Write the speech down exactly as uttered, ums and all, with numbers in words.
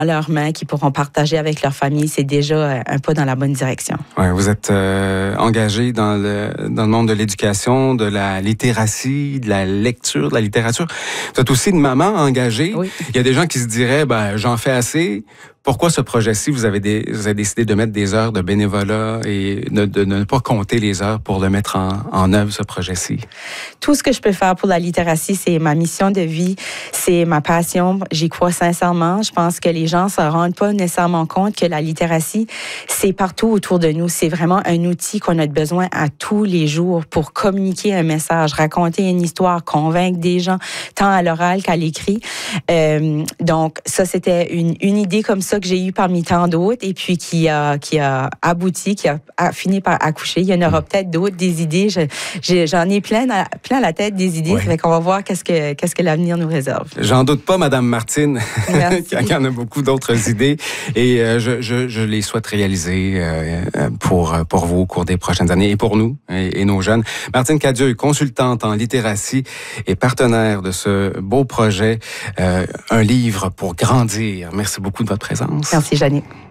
leurs mains, qu'ils pourront partager avec leur famille, c'est déjà un pas dans la bonne direction. Ouais, vous êtes euh, engagé dans le dans le monde de l'éducation, de la littératie, de la lecture, de la littérature. Vous êtes aussi une maman engagée. Oui. Il y a des gens qui se diraient, ben j'en fais assez. Pourquoi ce projet-ci, vous avez, des, vous avez décidé de mettre des heures de bénévolat et de, de, de ne pas compter les heures pour le mettre en, en œuvre, ce projet-ci? Tout ce que je peux faire pour la littératie, c'est ma mission de vie, c'est ma passion. J'y crois sincèrement. Je pense que les gens ne se rendent pas nécessairement compte que la littératie, c'est partout autour de nous. C'est vraiment un outil qu'on a besoin à tous les jours pour communiquer un message, raconter une histoire, convaincre des gens, tant à l'oral qu'à l'écrit. Euh, donc, ça, c'était une, une idée comme ça que j'ai eu parmi tant d'autres et puis qui a, qui a abouti, qui a, a fini par accoucher. Il y en aura mmh. peut-être d'autres, des idées. Je, j'ai, j'en ai plein à, plein à la tête des idées. Ouais. Ça fait qu'on va voir qu'est-ce que, qu'est-ce que l'avenir nous réserve. J'en doute pas, Madame Martine, qu'il y en a beaucoup d'autres idées et euh, je, je, je les souhaite réaliser euh, pour, pour vous au cours des prochaines années et pour nous et, et nos jeunes. Martine Cadieux, consultante en littératie et partenaire de ce beau projet, euh, un livre pour grandir. Merci beaucoup de votre présence. Merci, Jannick.